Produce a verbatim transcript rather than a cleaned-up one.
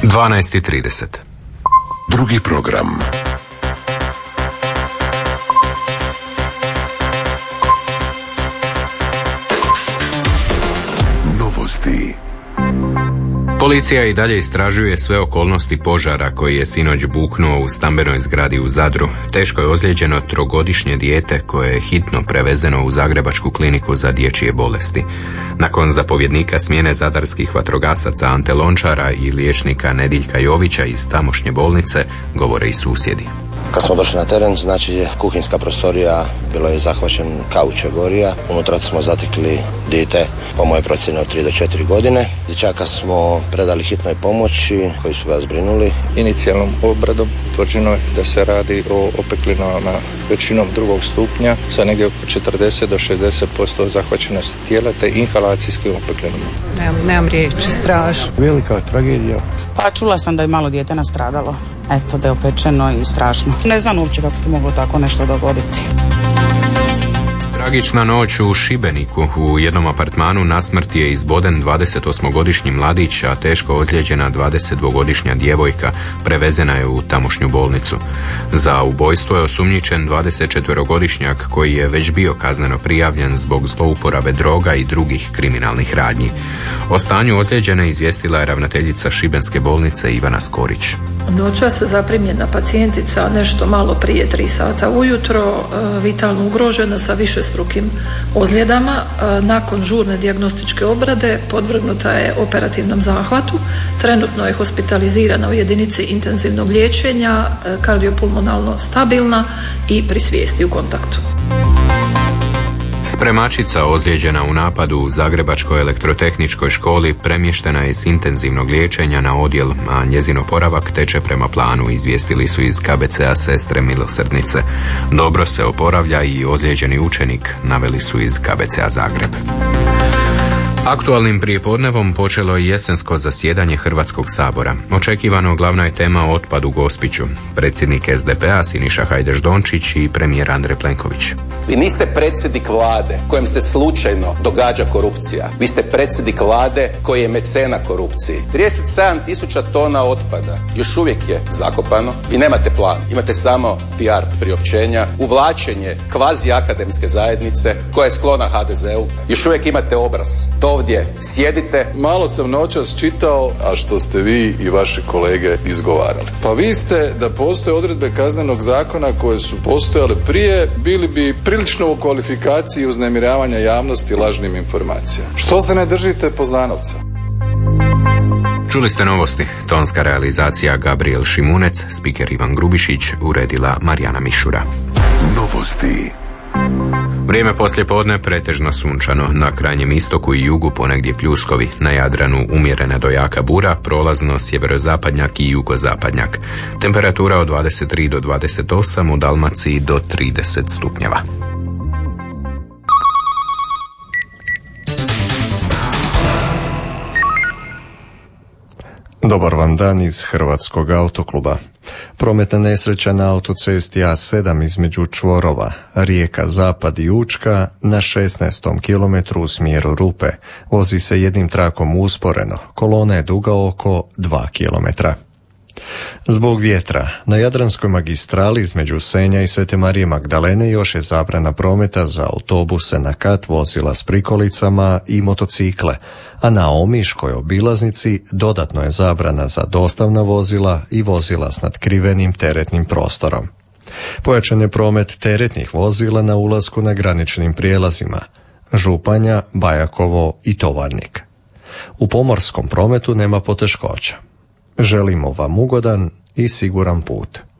dvanaest i trideset. Drugi program. Novosti. Policija i dalje istražuje sve okolnosti požara koji je sinoć buknuo u stambenoj zgradi u Zadru. Teško je ozlijeđeno trogodišnje dijete koje je hitno prevezeno u Zagrebačku kliniku za dječje bolesti. Nakon zapovjednika smjene zadarskih vatrogasaca Ante Lončara i liječnika Nediljka Jovića iz tamošnje bolnice, govore i susjedi. Kad smo došli na teren, znači kuhinjska prostorija, bilo je zahvaćen kauč gorija. Unutra smo zatekli dijete, po mojoj procjeni od tri do četiri godine. Dječaka smo predali hitnoj pomoći koji su ga zbrinuli. Inicijalnom obradom utvrđeno je da se radi o opeklinama većinom drugog stupnja sa negdje oko četrdeset do šezdeset posto zahvaćenosti tijela te inhalacijskim opeklinama. Nemam, nemam riječi, strašno. Velika tragedija. Pa čula sam da je malo dijete nastradalo. Eto, da je opečeno i strašno. Ne znam uopće kako se moglo tako nešto dogoditi. Tragična noć u Šibeniku. U jednom apartmanu na smrt je izboden dvadesetosmogodišnji mladić, a teško ozlijeđena dvadesetdvogodišnja djevojka. Prevezena je u tamošnju bolnicu. Za ubojstvo je osumnjičen dvadesetčetverogodišnjak koji je već bio kazneno prijavljen zbog zlouporabe droga i drugih kriminalnih radnji. O stanju ozlijeđene izvijestila je ravnateljica Šibenske bolnice Ivana Skorić. Noćas se zaprimljena pacijentica nešto malo prije tri sata ujutro, vitalno ugrožena sa višestrukim ozljedama. Nakon žurne dijagnostičke obrade podvrgnuta je operativnom zahvatu. Trenutno je hospitalizirana u jedinici intenzivnog liječenja, kardiopulmonalno stabilna i pri svijesti u kontaktu. Spremačica ozlijeđena u napadu u Zagrebačkoj elektrotehničkoj školi premještena je s intenzivnog liječenja na odjel, a njezin oporavak teče prema planu, izvijestili su iz K B C-a Sestre milosrdnice. Dobro se oporavlja i ozlijeđeni učenik, naveli su iz K B C-a Zagreb. Aktualnim prijepodnevom počelo je jesensko zasjedanje Hrvatskog sabora. Očekivano glavna je tema otpad u Gospiću. Predsjednik S D P-a Siniša Hajdaš Dončić i premijer Andrej Plenković. Vi niste predsjednik vlade kojem se slučajno događa korupcija. Vi ste predsjednik vlade koji je mecena korupciji. trideset sedam tisuća tona otpada još uvijek je zakopano. Vi nemate plan, imate samo P R priopćenja, uvlačenje kvazi akademske zajednice koja je sklona H D Z-u. Još uvijek imate obraz. To ovdje sjedite. Malo sam noćas čitao, a što ste vi i vaši kolege izgovarali. Pa vi ste, da postoje odredbe kaznenog zakona koje su postojale prije, bili bi prilično u kvalifikaciji uznemiravanja javnosti lažnim informacijama. Što se ne držite poznanovca? Čuli ste novosti. Tonska realizacija Gabriel Šimunec, spiker Ivan Grubišić, uredila Marijana Mišura. Novosti. Vrijeme poslijepodne pretežno sunčano, na krajnjem istoku i jugu ponegdje pljuskovi, na Jadranu umjerena do jaka bura, prolazno sjeverozapadnjak i jugozapadnjak. Temperatura od dvadeset tri do dvadeset osam, u Dalmaciji do trideset stupnjeva. Dobar vam dan iz Hrvatskog autokluba. Prometna nesreća na autocesti A sedam između čvorova Rijeka Zapad i Učka na šesnaestom kilometru u smjeru Rupe. Vozi se jednim trakom usporeno. Kolona je duga oko dva kilometra. Zbog vjetra, na Jadranskoj magistrali između Senja i Svete Marije Magdalene još je zabrana prometa za autobuse na kat, vozila s prikolicama i motocikle, a na Omiškoj obilaznici dodatno je zabrana za dostavna vozila i vozila s natkrivenim teretnim prostorom. Pojačan je promet teretnih vozila na ulasku na graničnim prijelazima Županja, Bajakovo i Tovarnik. U pomorskom prometu nema poteškoća. Želimo vam ugodan i siguran put.